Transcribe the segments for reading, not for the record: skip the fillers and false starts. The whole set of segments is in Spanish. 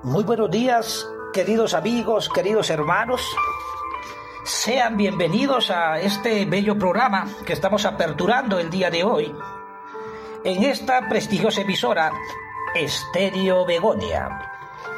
Muy buenos días, queridos amigos, queridos hermanos. Sean bienvenidos a este bello programa que estamos aperturando el día de hoy en esta prestigiosa emisora Estéreo Begonia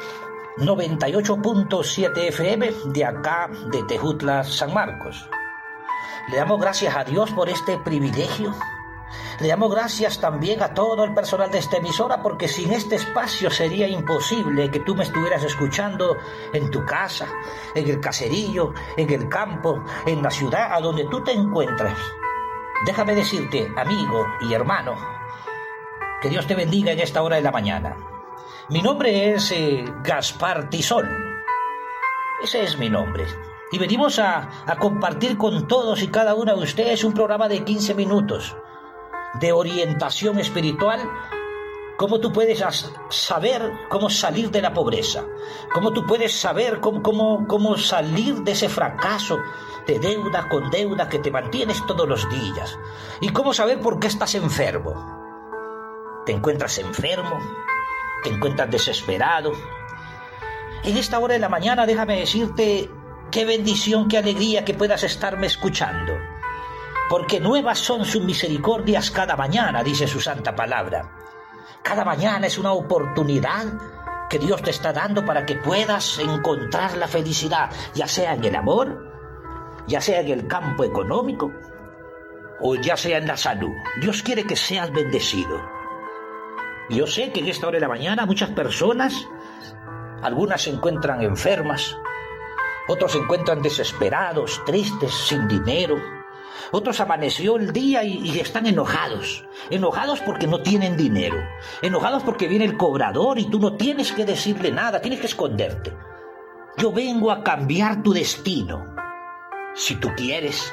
98.7 FM de acá de Tejutla, San Marcos. Le damos gracias a Dios por este privilegio. Le damos gracias también a todo el personal de esta emisora, porque sin este espacio sería imposible que tú me estuvieras escuchando en tu casa, en el caserío, en el campo, en la ciudad, a donde tú te encuentres. Déjame decirte, amigo y hermano, que Dios te bendiga en esta hora de la mañana. Mi nombre es Gaspar Tizón. Ese es mi nombre. Y venimos a compartir con todos y cada uno de ustedes un programa de 15 minutos de orientación espiritual. Cómo tú puedes saber cómo salir de la pobreza, cómo tú puedes saber cómo salir de ese fracaso de deuda con deuda que te mantienes todos los días, y cómo saber por qué estás enfermo. Te encuentras enfermo, te encuentras desesperado. En esta hora de la mañana déjame decirte qué bendición, qué alegría que puedas estarme escuchando, porque nuevas son sus misericordias cada mañana, dice su santa palabra. Cada mañana es una oportunidad que Dios te está dando para que puedas encontrar la felicidad, ya sea en el amor, ya sea en el campo económico, o ya sea en la salud. Dios quiere que seas bendecido. Yo sé que en esta hora de la mañana muchas personas, algunas se encuentran enfermas, otros se encuentran desesperados, tristes, sin dinero. Otros amaneció el día y están enojados porque no tienen dinero, enojados porque viene el cobrador y tú no tienes que decirle nada, tienes que esconderte. Yo vengo a cambiar tu destino, si tú quieres.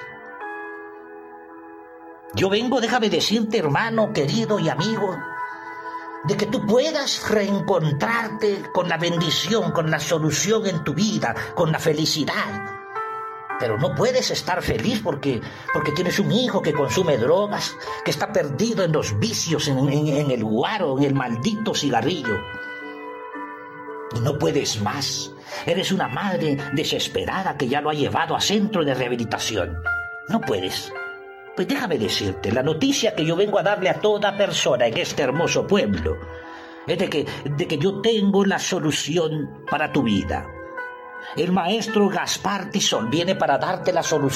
Yo vengo, déjame decirte, hermano querido y amigo, de que tú puedas reencontrarte con la bendición, con la solución en tu vida, con la felicidad. Pero no puedes estar feliz porque tienes un hijo que consume drogas, que está perdido en los vicios, en el guaro, en el maldito cigarrillo. Y no puedes más. Eres una madre desesperada que ya lo ha llevado a centro de rehabilitación. No puedes. Pues déjame decirte, la noticia que yo vengo a darle a toda persona en este hermoso pueblo es de que yo tengo la solución para tu vida. El maestro Gaspar Tizón viene para darte la solución